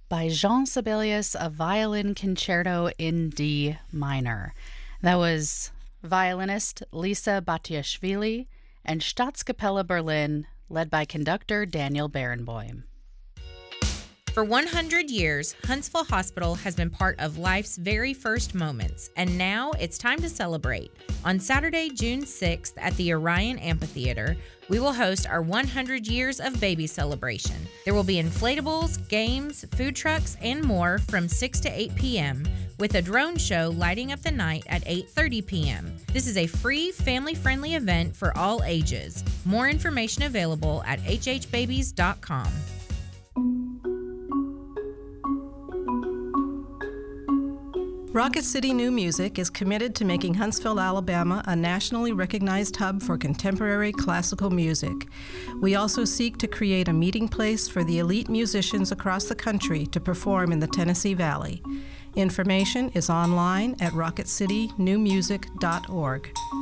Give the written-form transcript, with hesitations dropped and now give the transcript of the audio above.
by Jean Sibelius, a violin concerto in D minor. That was violinist Lisa Batiashvili and Staatskapelle Berlin, led by conductor Daniel Barenboim. For 100 years, Huntsville Hospital has been part of life's very first moments, and now it's time to celebrate. On Saturday, June 6th at the Orion Amphitheater, we will host our 100 Years of Baby celebration. There will be inflatables, games, food trucks, and more from 6 to 8 p.m., with a drone show lighting up the night at 8:30 p.m. This is a free, family-friendly event for all ages. More information available at hhbabies.com. Rocket City New Music is committed to making Huntsville, Alabama a nationally recognized hub for contemporary classical music. We also seek to create a meeting place for the elite musicians across the country to perform in the Tennessee Valley. Information is online at rocketcitynewmusic.org.